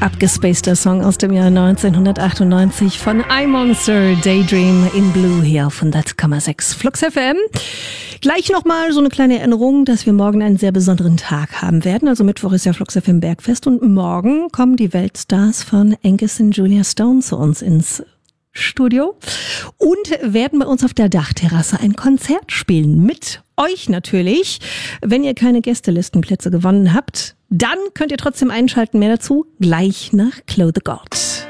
Abgespaceter Song aus dem Jahr 1998 von iMonster, Daydream in Blue hier auf 100,6 Flux FM. Gleich nochmal so eine kleine Erinnerung, dass wir morgen einen sehr besonderen Tag haben werden. Also Mittwoch ist ja Flux FM Bergfest und morgen kommen die Weltstars von Angus und Julia Stone zu uns ins Studio und werden bei uns auf der Dachterrasse ein Konzert spielen. Mit euch natürlich. Wenn ihr keine Gästelistenplätze gewonnen habt, dann könnt ihr trotzdem einschalten. Mehr dazu gleich nach Clothe the God.